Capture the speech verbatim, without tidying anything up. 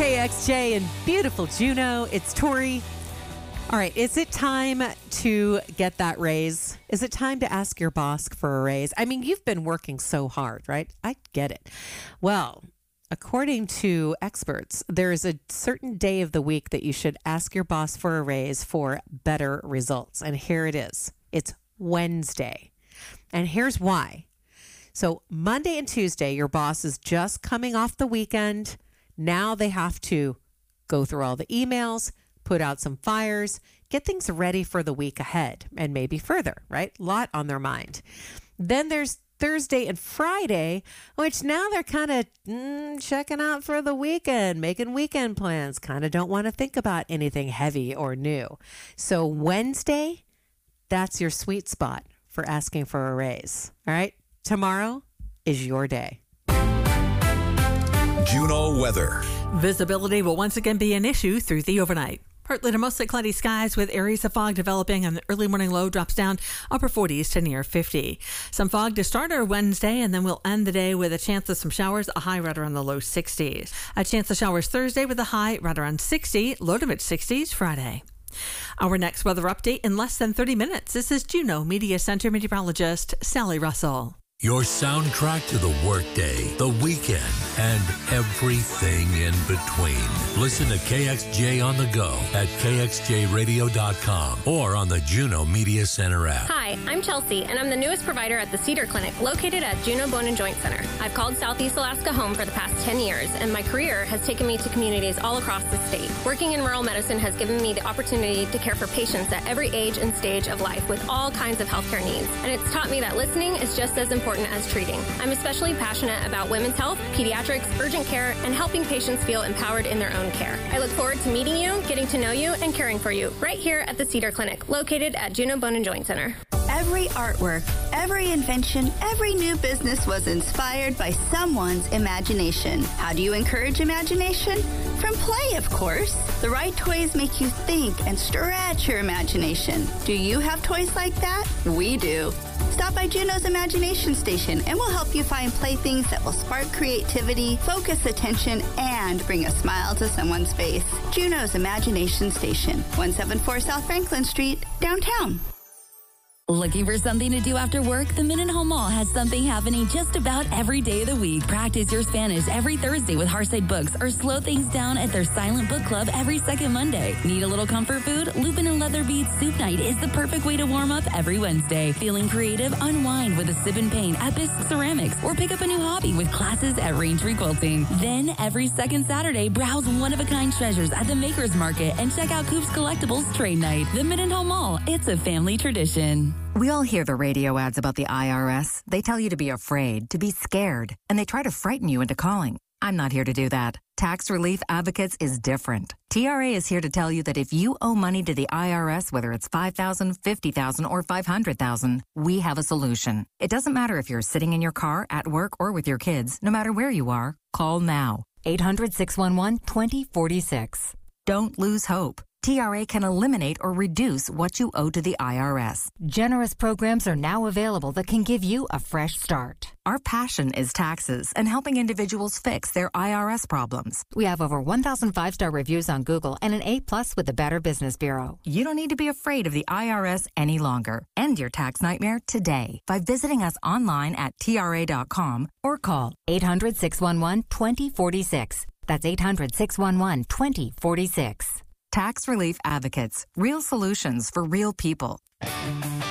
K X J in beautiful Juneau. It's Tori. All right, is it time to get that raise? Is it time to ask your boss for a raise? I mean, you've been working so hard, right? I get it. Well, according to experts, there is a certain day of the week that you should ask your boss for a raise for better results. And here it is. It's Wednesday. And here's why. So Monday and Tuesday, your boss is just coming off the weekend. Now they have to go through all the emails, put out some fires, get things ready for the week ahead and maybe further, right? A lot on their mind. Then there's Thursday and Friday, which now they're kind of mm, checking out for the weekend, making weekend plans, kind of don't want to think about anything heavy or new. So Wednesday, that's your sweet spot for asking for a raise. All right? Tomorrow is your day. Juneau weather. Visibility will once again be an issue through the overnight. Partly to mostly cloudy skies with areas of fog developing, and the early morning low drops down upper forties to near fifty. Some fog to start our Wednesday, and then we'll end the day with a chance of some showers, a high right around the low sixties. A chance of showers Thursday with a high right around sixty, low to mid sixties Friday. Our next weather update in less than thirty minutes. This is Juneau Media Center meteorologist Sally Russell. Your soundtrack to the workday, the weekend, and everything in between. Listen to K X J on the go at K X J radio dot com or on the Juneau Media Center app. Hi, I'm Chelsea, and I'm the newest provider at the Cedar Clinic, located at Juneau Bone and Joint Center. I've called Southeast Alaska home for the past ten years, and my career has taken me to communities all across the state. Working in rural medicine has given me the opportunity to care for patients at every age and stage of life with all kinds of healthcare needs, and it's taught me that listening is just as important as treating. I'm especially passionate about women's health, pediatrics, urgent care, and helping patients feel empowered in their own care. I look forward to meeting you, getting to know you, and caring for you right here at the Cedar Clinic, located at Juneau Bone and Joint Center. Every artwork, every invention, every new business was inspired by someone's imagination. How do you encourage imagination? From play, of course. The right toys make you think and stretch your imagination. Do you have toys like that? We do. Stop by Juneau's Imagination Station and we'll help you find playthings that will spark creativity, focus attention, and bring a smile to someone's face. Juneau's Imagination Station, one seventy-four South Franklin Street, downtown. Looking for something to do after work? The Mendenhall Mall has something happening just about every day of the week. Practice your Spanish every Thursday with Hearthside Books, or slow things down at their Silent Book Club every second Monday. Need a little comfort food? Lupin and Leather Beads Soup Night is the perfect way to warm up every Wednesday. Feeling creative? Unwind with a sip and paint at Bisque Ceramics, or pick up a new hobby with classes at Raintree Quilting. Then every second Saturday, browse one-of-a-kind treasures at the Makers Market and check out Coop's Collectibles Trade Night. The Mendenhall Mall, it's a family tradition. We all hear the radio ads about the I R S. They tell you to be afraid, to be scared, and they try to frighten you into calling. I'm not here to do that. Tax Relief Advocates is different. T R A is here to tell you that if you owe money to the I R S, whether it's five thousand dollars, fifty thousand dollars, or five hundred thousand dollars, we have a solution. It doesn't matter if you're sitting in your car, at work, or with your kids. No matter where you are, call now. eight hundred, six one one, two zero four six. Don't lose hope. T R A can eliminate or reduce what you owe to the I R S. Generous programs are now available that can give you a fresh start. Our passion is taxes and helping individuals fix their I R S problems. We have over one thousand five-star reviews on Google and an A plus with the Better Business Bureau. You don't need to be afraid of the I R S any longer. End your tax nightmare today by visiting us online at T R A dot com or call eight hundred, six one one, two zero four six. That's eight hundred, six one one, two zero four six. Tax Relief Advocates, real solutions for real people.